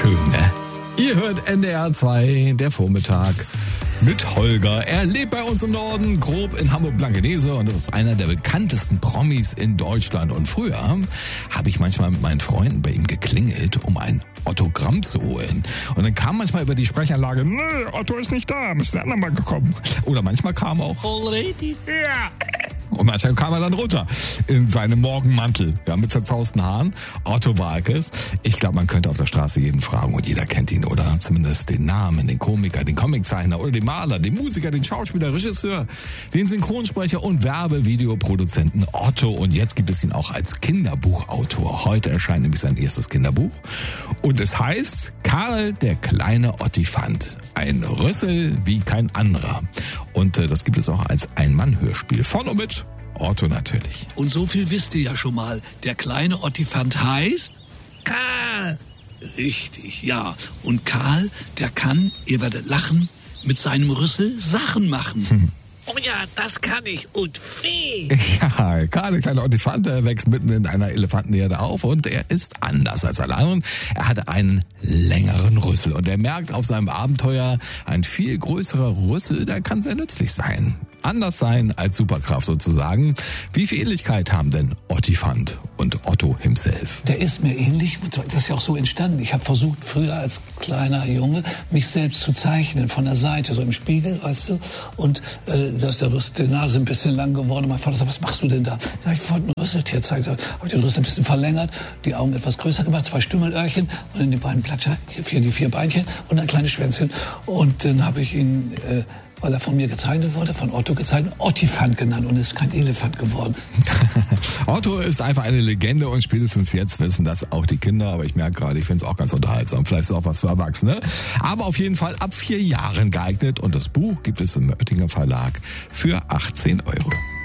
Schön, ne? Ihr hört NDR 2, der Vormittag mit Holger. Er lebt bei uns im Norden, grob in Hamburg-Blankenese, und das ist einer der bekanntesten Promis in Deutschland. Und früher habe ich manchmal mit meinen Freunden bei ihm geklingelt, um ein Autogramm zu holen. Und dann kam manchmal über die Sprechanlage: Nö, Otto ist nicht da, müsste der andere mal gekommen. Oder manchmal kam auch: Already? Ja. Und manchmal kam er dann runter in seinem Morgenmantel, ja, mit zerzausten Haaren. Otto Waalkes. Ich glaube, man könnte auf der Straße jeden fragen und jeder kennt ihn, oder zumindest den Namen, den Komiker, den Comiczeichner oder den Maler, den Musiker, den Schauspieler, Regisseur, den Synchronsprecher und Werbevideoproduzenten Otto. Und jetzt gibt es ihn auch als Kinderbuchautor. Heute erscheint nämlich sein erstes Kinderbuch. Und es heißt Karl, der kleine Ottifant. Ein Rüssel wie kein anderer. Und das gibt es auch als Ein-Mann-Hörspiel. Von und mit Otto natürlich. Und so viel wisst ihr ja schon mal. Der kleine Ottifant heißt Karl. Richtig, ja. Und Karl, der kann, ihr werdet lachen, mit seinem Rüssel Sachen machen. Oh ja, das kann ich. Und viel. Ja, Karl, der kleine Ottifant, wächst mitten in einer Elefantenherde auf und er ist anders als alle anderen. Er hat einen längeren Rüssel und er merkt auf seinem Abenteuer, ein viel größerer Rüssel, der kann sehr nützlich sein. Anders sein als Superkraft sozusagen. Wie viel Ähnlichkeit haben denn Ottifant und Otto himself? Der ist mir ähnlich, das ist ja auch so entstanden. Ich habe versucht, früher als kleiner Junge, mich selbst zu zeichnen, von der Seite, so im Spiegel, weißt du. Und da ist die Nase ein bisschen lang geworden. Und mein Vater sagt: Was machst du denn da? Ja, ich wollte ein Rüsseltier zeigen. Habe ich den Rüssel ein bisschen verlängert, die Augen etwas größer gemacht, 2 Stümmelöhrchen und in die beiden Platscher, die 4 Beinchen und ein kleines Schwänzchen. Und dann habe ich ihn, weil er von mir gezeichnet wurde, von Otto gezeichnet, Ottifant genannt, und ist kein Elefant geworden. Otto ist einfach eine Legende und spätestens jetzt wissen das auch die Kinder, aber ich merke gerade, ich finde es auch ganz unterhaltsam, vielleicht auch was für Erwachsene, aber auf jeden Fall ab 4 Jahren geeignet, und das Buch gibt es im Oettinger Verlag für 18 €.